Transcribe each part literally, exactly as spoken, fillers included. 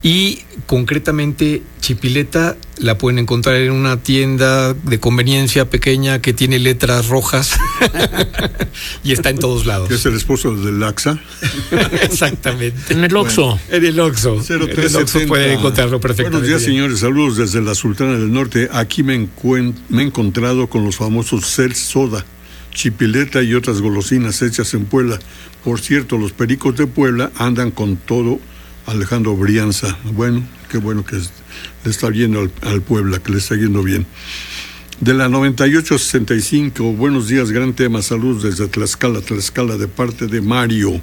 Y concretamente Chipileta la pueden encontrar en una tienda de conveniencia pequeña que tiene letras rojas y está en todos lados. ¿Que es el esposo del Laxa? Exactamente. En el Oxxo. Bueno, en el Oxxo. cero tres En el Oxxo pueden encontrarlo perfectamente. Buenos días, bien. señores. Saludos desde la Sultana del Norte. Aquí me, encuen- me he encontrado con los famosos Cel Soda, Chipileta y otras golosinas hechas en Puebla. Por cierto, los pericos de Puebla andan con todo. Alejandro Brianza, bueno, qué bueno que es, le está yendo al, al Puebla, que le está yendo bien. De la noventa y ocho sesenta y cinco, buenos días, gran tema, saludos desde Tlaxcala, Tlaxcala, de parte de Mario.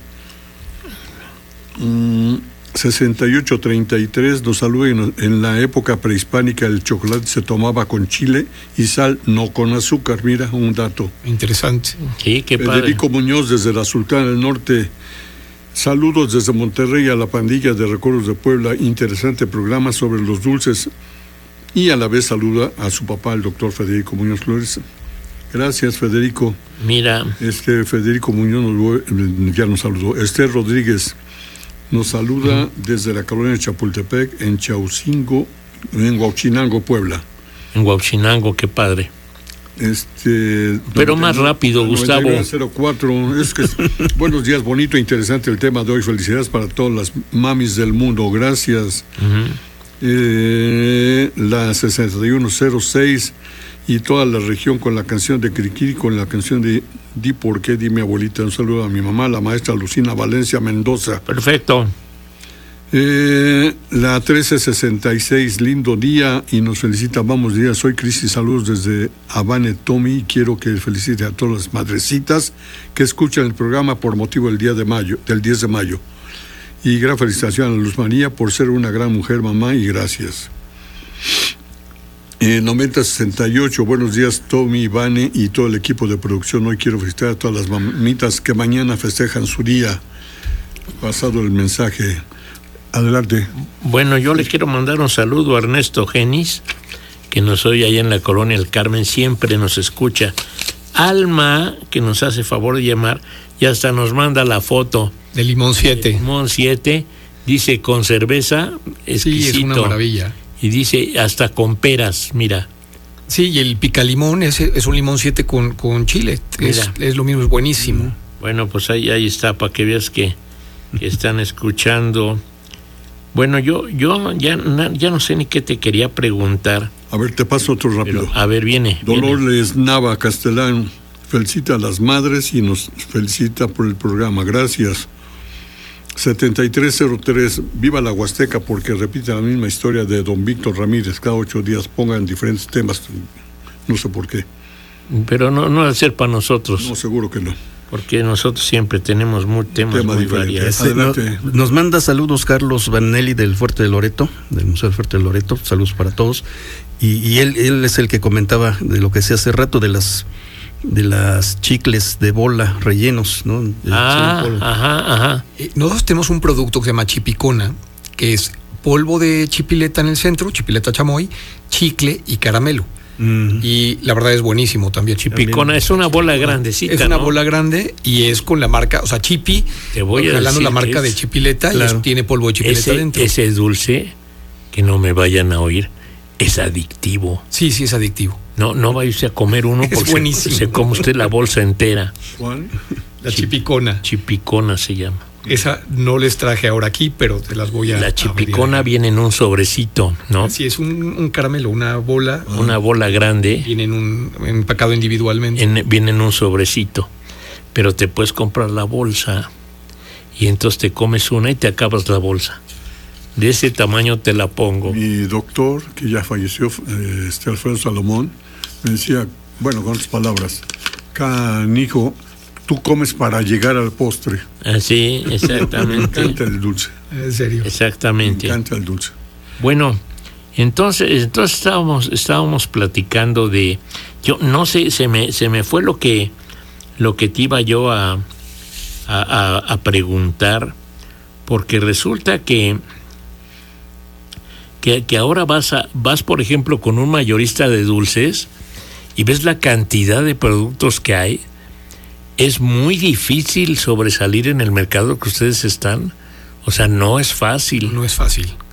Mm, sesenta y ocho treinta y tres, nos saludan. En la época prehispánica el chocolate se tomaba con chile y sal, no con azúcar, mira, un dato. Interesante. Sí, qué padre. Federico Muñoz desde la Sultana del Norte. Saludos desde Monterrey a la pandilla de Recuerdos de Puebla. Interesante programa sobre los dulces. Y a la vez saluda a su papá, el doctor Federico Muñoz Flores. Gracias, Federico. Mira, Este Federico Muñoz nos, ya nos saludó. Esther Rodríguez nos saluda uh-huh. desde la colonia de Chapultepec, en Chaucingo, en Huachinango, Puebla. en Huachinango, qué padre. Este, Pero más rápido, Gustavo. cero cuatro, es que buenos días, bonito e interesante el tema de hoy. Felicidades para todas las mamis del mundo, gracias. Uh-huh. Eh, la sesenta y uno cero seis y toda la región con la canción de Criquiri, con la canción de Di por qué, di mi abuelita. Un saludo a mi mamá, la maestra Lucina Valencia Mendoza. Perfecto. Eh, la trece sesenta y seis, lindo día y nos felicita, vamos días, soy Cristi, saludos desde Habane Tommy y quiero que felicite a todas las madrecitas que escuchan el programa por motivo del día de mayo, del diez de mayo. Y gran felicitación a Luz María por ser una gran mujer, mamá, y gracias. Eh, noventa sesenta y ocho, buenos días Tommy, Ivane y todo el equipo de producción. Hoy quiero felicitar a todas las mamitas que mañana festejan su día. Pasado el mensaje. Adelante. Bueno, yo le quiero mandar un saludo a Ernesto Genis, que nos oye allá en la colonia El Carmen, siempre nos escucha. Alma, que nos hace favor de llamar, y hasta nos manda la foto. De Limón siete. Limón siete, dice con cerveza, exquisito. Sí, es una maravilla. Y dice hasta con peras, mira. Sí, y el picalimón es, es un limón siete con, con chile. Es, es lo mismo, es buenísimo. Bueno, pues ahí, ahí está, para que veas que, que están escuchando. Bueno, yo yo ya, ya no sé ni qué te quería preguntar. A ver, te paso otro rápido. Pero, a ver, viene. Dolores viene. Nava Castellán felicita a las madres y nos felicita por el programa. Gracias. setenta y tres cero tres, viva la Huasteca, porque repite la misma historia de don Víctor Ramírez. Cada ocho días pongan diferentes temas. No sé por qué. Pero no, no va a ser para nosotros. No, seguro que no. Porque nosotros siempre tenemos muy, temas Tema muy diferente. variados. Adelante. No, nos manda saludos Carlos Vanelli del Fuerte de Loreto, del Museo del Fuerte de Loreto. Saludos para todos. Y, y él, él es el que comentaba de lo que decía hace rato de las de las chicles de bola rellenos, ¿no? De ah, ajá, ajá. Eh, nosotros tenemos un producto que se llama Chipicona, que es polvo de chipileta en el centro, chipileta chamoy, chicle y caramelo. Mm. Y la verdad es buenísimo también. Chipicona es una bola grandecita. Es una ¿no? bola grande y es con la marca, o sea, Chipi, te voy a jalando la marca es, de chipileta, claro. Y eso tiene polvo de chipileta ese, dentro. Ese dulce, que no me vayan a oír, es adictivo. Sí, sí, es adictivo. No, no vaya usted a comer uno es porque buenísimo. Se, se come usted la bolsa entera. ¿Cuál? La Chipicona. Chipicona se llama. Esa no les traje ahora aquí, pero te las voy a... La Chipicona viene en un sobrecito, ¿no? Sí, es un, un caramelo, una bola. Una bola grande. Viene en un empacado individualmente. En, viene en un sobrecito. Pero te puedes comprar la bolsa y entonces te comes una y te acabas la bolsa. De ese tamaño te la pongo. Mi doctor, que ya falleció, eh, este Alfredo Salomón, me decía, bueno, con otras palabras, canijo, tú comes para llegar al postre. Así, exactamente. Me encanta el dulce. En serio. Exactamente. Me encanta el dulce. Bueno, entonces, entonces estábamos, estábamos platicando de, yo no sé, se me, se me fue lo que, lo que te iba yo a, a, a, a preguntar, porque resulta que Que, que ahora vas a vas por ejemplo con un mayorista de dulces y ves la cantidad de productos que hay. Es muy difícil sobresalir en el mercado que ustedes están. O sea, no es fácil. No es fácil.